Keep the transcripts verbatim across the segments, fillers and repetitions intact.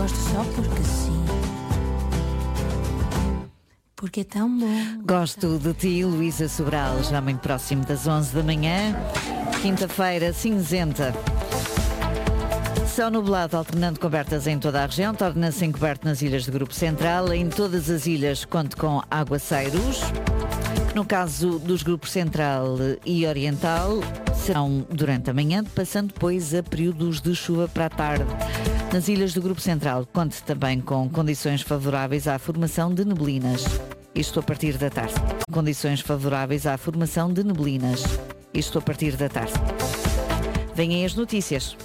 gosto só porque sim. Porque é tão bom. Gosto de ti, Luísa Sobral, já muito próximo das onze da manhã. Quinta-feira cinzenta. Céu nublado, alternando cobertas em toda a região, torna-se encoberto nas ilhas do Grupo Central. Em todas as ilhas, conto com aguaceiros. No caso dos grupos Central e Oriental, serão durante a manhã, passando depois a períodos de chuva para a tarde. Nas ilhas do Grupo Central, conte também com condições favoráveis à formação de neblinas. Isto a partir da tarde. Condições favoráveis à formação de neblinas. Isto a partir da tarde. Vêm aí as notícias.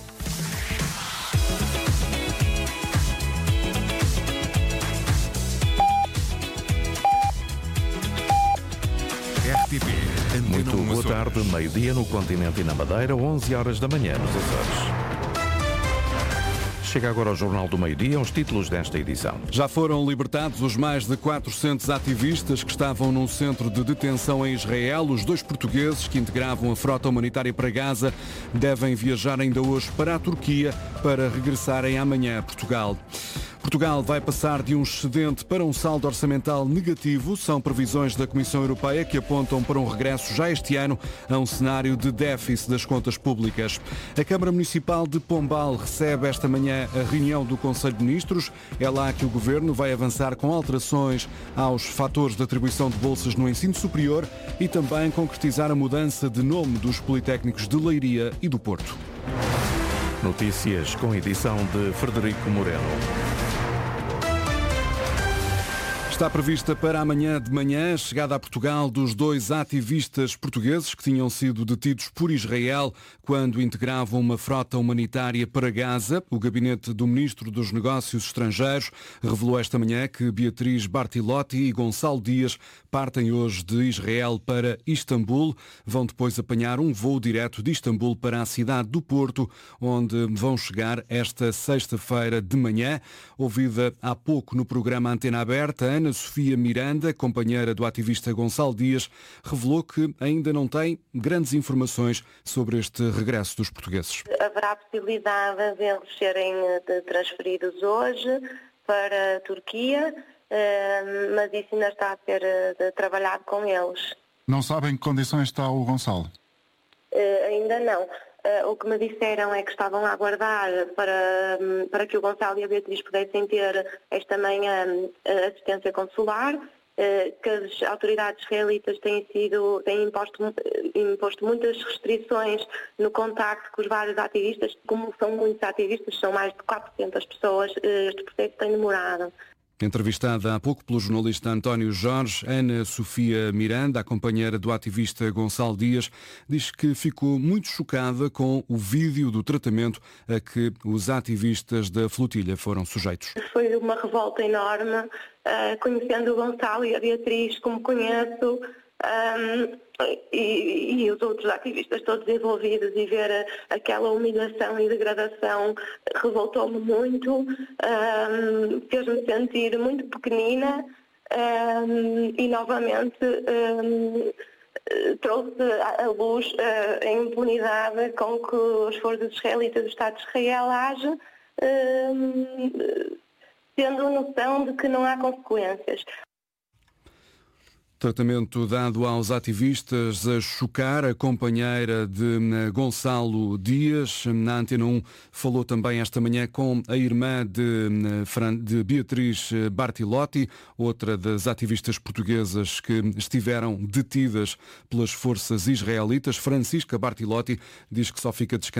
Muito boa tarde, meio-dia no continente e na Madeira, onze horas da manhã nos Açores. Chega agora ao Jornal do Meio-Dia, os títulos desta edição. Já foram libertados os mais de quatrocentos ativistas que estavam num centro de detenção em Israel. Os dois portugueses que integravam a frota humanitária para Gaza devem viajar ainda hoje para a Turquia para regressarem amanhã a Portugal. Portugal vai passar de um excedente para um saldo orçamental negativo. São previsões da Comissão Europeia que apontam para um regresso já este ano a um cenário de déficit das contas públicas. A Câmara Municipal de Pombal recebe esta manhã a reunião do Conselho de Ministros. É lá que o Governo vai avançar com alterações aos fatores de atribuição de bolsas no ensino superior e também concretizar a mudança de nome dos Politécnicos de Leiria e do Porto. Notícias com edição de Frederico Moreno. Está prevista para amanhã de manhã a chegada a Portugal dos dois ativistas portugueses que tinham sido detidos por Israel quando integravam uma frota humanitária para Gaza. O gabinete do Ministro dos Negócios Estrangeiros revelou esta manhã que Beatriz Bartilotti e Gonçalo Dias partem hoje de Israel para Istambul. Vão depois apanhar um voo direto de Istambul para a cidade do Porto, onde vão chegar esta sexta-feira de manhã. Ouvida há pouco no programa Antena Aberta, Ana Sofia Miranda, companheira do ativista Gonçalo Dias, revelou que ainda não tem grandes informações sobre este regresso dos portugueses. Haverá a possibilidade de eles serem transferidos hoje para a Turquia, mas isso ainda está a ser trabalhado com eles. Não sabem em que condições está o Gonçalo? Ainda não. Uh, o que me disseram é que estavam a aguardar para, para que o Gonçalo e a Beatriz pudessem ter esta manhã uh, assistência consular, uh, que as autoridades israelitas têm, sido, têm imposto, uh, imposto muitas restrições no contacto com os vários ativistas. Como são muitos ativistas, são mais de quatrocentas pessoas, uh, este processo tem demorado. Entrevistada há pouco pelo jornalista António Jorge, Ana Sofia Miranda, a companheira do ativista Gonçalo Dias, diz que ficou muito chocada com o vídeo do tratamento a que os ativistas da flotilha foram sujeitos. Foi uma revolta enorme, uh, conhecendo o Gonçalo e a Beatriz como conheço, um, e, e os outros ativistas todos envolvidos, e ver aquela humilhação e degradação revoltou-me muito, um, fez-me sentir muito pequenina, um, e novamente um, trouxe à luz uh, a impunidade com que os forças israelitas do Estado de Israel agem, um, tendo noção de que não há consequências. Tratamento dado aos ativistas a chocar. A companheira de Gonçalo Dias, na Antena um, falou também esta manhã com a irmã de, de Beatriz Bartilotti, outra das ativistas portuguesas que estiveram detidas pelas forças israelitas. Francisca Bartilotti diz que só fica descansada